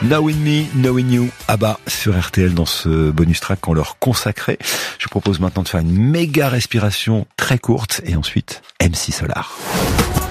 Knowing Me, Knowing You, ABBA sur RTL dans ce bonus track qu'on leur consacrait. Je vous propose maintenant de faire une méga respiration très courte et ensuite MC Solar.